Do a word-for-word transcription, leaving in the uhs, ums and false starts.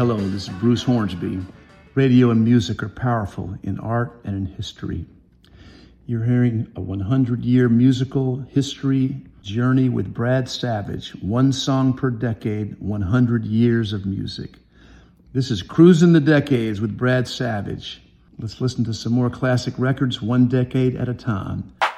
Hello, this is Bruce Hornsby. Radio and music are powerful in art and in history. You're hearing a one hundred year musical history journey with Brad Savage. One song per decade, one hundred years of music. This is Cruising the Decades with Brad Savage. Let's listen to some more classic records, one decade at a time.